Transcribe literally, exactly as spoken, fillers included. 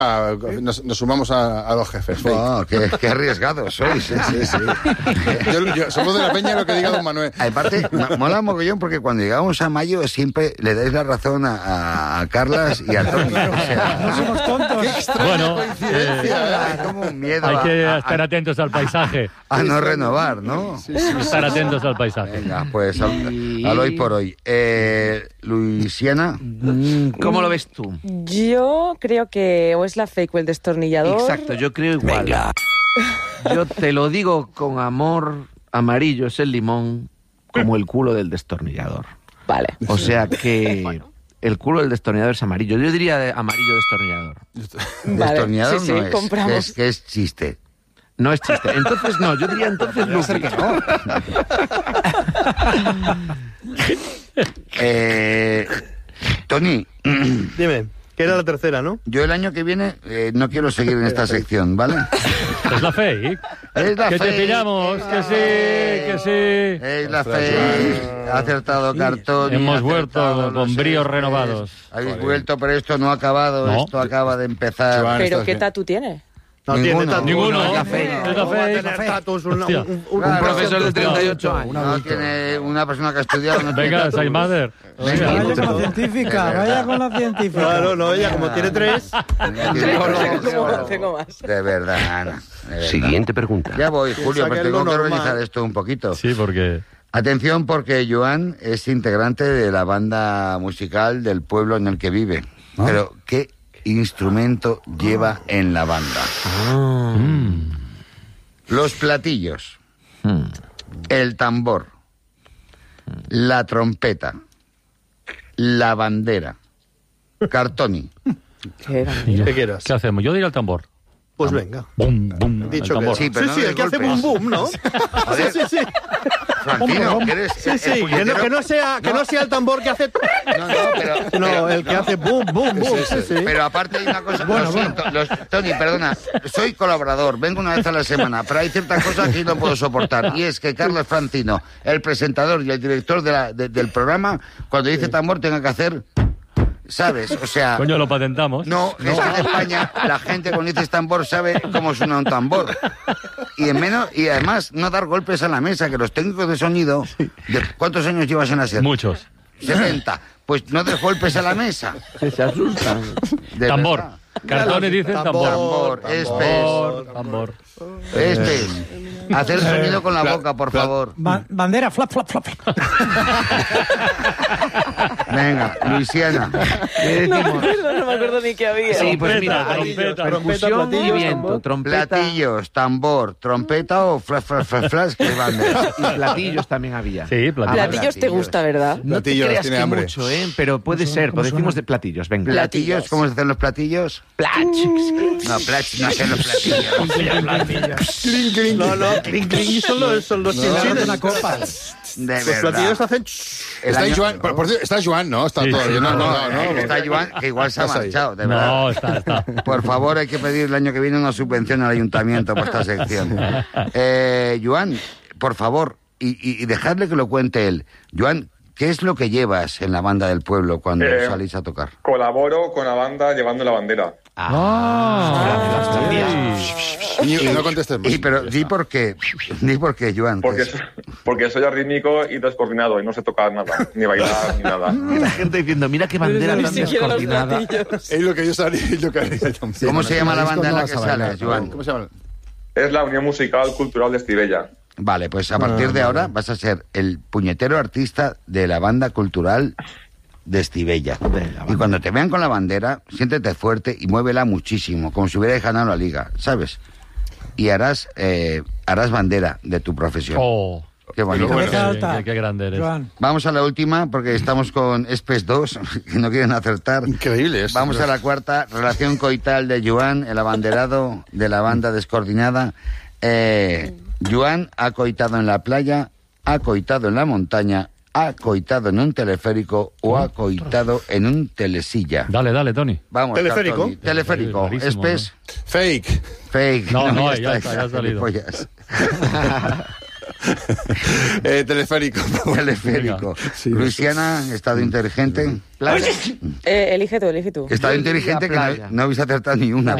A, nos, nos sumamos a, a los jefes. Oh, qué, qué arriesgados sois. Sí, sí, sí. yo, yo, somos de la peña lo que diga don Manuel. Aparte, mola mogollón porque cuando llegamos a mayo siempre le dais la razón a, a Carlas y a Tony. O sea, no somos tontos. Qué extraña bueno, coincidencia. Eh, como un miedo hay que a, estar a, atentos al paisaje. A no renovar, ¿no? Sí, sí, sí, estar sí, atentos sí. al paisaje. Venga, pues al, al hoy por hoy. Eh, Luisiana. ¿Cómo lo ves tú? Yo creo que o es la fake o el destornillador. Exacto, yo creo igual. Venga. Yo te lo digo con amor, amarillo es el limón, como el culo del destornillador. Vale. O sea que bueno. El culo del destornillador es amarillo. Yo diría de amarillo destornillador. Vale. Destornillador sí, sí, no es, compramos. que es, que es chiste. No es chiste. Entonces no, yo diría entonces Luffy. que no. eh, Tony. Dime, que era la tercera, ¿no? Yo el año que viene eh, no quiero seguir en esta sección, ¿vale? Es la fake. Es la que fake. te pillamos, que sí, que sí. Es la fake. Ha acertado Cartón. Hemos vuelto con bríos renovados. Habéis vuelto, pero esto no ha acabado. No. Esto acaba de empezar. Joan, ¿Pero estás qué bien. tatu tiene? No Ninguno. tiene tatu. Ninguno. No, Es la fake. fake. Es la ¿Cómo va a fake. tener tatus? Un, un, Hostia. un, un Claro. Profesor de treinta y ocho años. No tiene una persona que ha estudiado. No tiene Venga, tatu. Saimader. Venga, Vaya mucho. con la científica, vaya con la científica. Claro, no, ella como tiene tres. ¿Cómo tengo más? De verdad, Ana. De verdad. Siguiente pregunta. Ya voy, Julio, Piensa pero que es tengo lo que normal. organizar esto un poquito. Sí, porque... Atención, porque Joan es integrante de la banda musical del pueblo en el que vive. ¿Ah? Pero, ¿qué instrumento lleva en la banda? Mm. Los platillos, el tambor, la trompeta, la bandera, Cartoni. ¿Qué era? ¿Y yo? ¿Qué quieras? ¿Qué hacemos? Yo diría el tambor. Pues venga. Bum, bum, Dicho el que tambor. Sí, pero sí, no sí, de el que hace golpes. boom boom, ¿no? Sí, Joder. sí, sí. Francino, que eres Sí, el sí, que no, puñetero- que no sea, que no sea el tambor que hace... No, no, pero... No, pero- el que hace boom, boom, boom. Sí, sí. Pero aparte hay una cosa, Bueno, lo siento, los- Tony, perdona, soy colaborador, vengo una vez a la semana, pero hay ciertas cosas que no puedo soportar, y es que Carlos Francino, el presentador y el director de la- de- del programa, cuando dice tambor tenga que hacer, ¿sabes? O sea... Coño, lo patentamos. No, es que en España la gente cuando dices tambor sabe cómo suena un tambor. Y en menos y además no dar golpes a la mesa, que los técnicos de sonido... ¿de ¿Cuántos años llevas en la SER? Muchos. setenta. Pues no des golpes a la mesa. Se asustan. De Tambor. verdad. Cartones dicen tambor. Tambor, espes, Tambor, tambor. espes. Hacer sonido con la Pla- boca, por pla- favor. Ba- bandera, flap, flap, flap. Venga, Luisiana. ¿Qué No me decimos? acuerdo, no me acuerdo ni qué había. Sí, pues mira, Trompeta, hay trompeta. percusión y platillos, viento, tambor. trompeta Platillos, tambor, trompeta o flash, flash, flash, flash, que bandera. y platillos también había. Sí, platillos. Platillos te gusta, ¿verdad? No te Platillos, creas tiene que hambre. mucho, ¿eh? Pero puede ser, pues decimos de platillos, venga. Platillos, ¿cómo se hacen los platillos? No, plach, no hacen los platillos. No, no, clink, clink, son los, son los chinchines. Una copa. De Los verdad. platillos hacen... El Está año- Joan, por, por cierto, está Joan, ¿no? Está Sí, todavía. sí, No, no, no, no. no, Está Joan, que igual se ha Estás ahí. marchado, de verdad. No, está, está. Por favor, hay que pedir el año que viene una subvención al ayuntamiento por esta sección. Eh, Joan, por favor, y, y, y dejadle que lo cuente él. Joan, ¿qué es lo que llevas en la banda del pueblo cuando Eh, salís a tocar? Colaboro con la banda llevando la bandera. Ah, Y, y no contestes más. Y, pero di por qué, di por qué, Joan. Porque, que es- porque soy arrítmico y descoordinado y no sé tocar nada, ni bailar, ni nada. Y la gente diciendo, mira qué bandera Ni tan siquiera los descoordinada. platillos. Es lo que yo sabía, es lo que haría yo también. ¿Cómo se llama la banda en la que no vas a sales, Joan? ¿Cómo se llama? Es la Unión Musical Cultural de Estivella. Vale, pues a partir de ahora vas a ser el puñetero artista de la banda cultural de Estivella. Y cuando te vean con la bandera, siéntete fuerte y muévela muchísimo, como si hubieras ganado la liga, ¿sabes? Y harás eh, harás bandera de tu profesión. Oh, Qué bonito. Bueno, qué, alta. qué- qué grande eres. Joan. Vamos a la última, porque estamos con Espes dos, que no quieren acertar. Increíble esto. Vamos a la cuarta, relación coital de Joan, el abanderado de la banda descoordinada. Eh, Joan ha coitado en la playa, ha coitado en la montaña, ha coitado en un teleférico o ha coitado en un telesilla. Dale, dale, Tony. Vamos, Teleférico. Cartoni. Teleférico. Rarísimo, Espes, Fake. fake. No, no, ya está, está, ya ha salido. gilipollas. Eh, teleférico. por favor. Teleférico. Sí, Luisiana, estado inteligente. Playa. Eh, elige tú, elige tú. Estado Yo inteligente que diría no, playa. no habéis acertado ni una.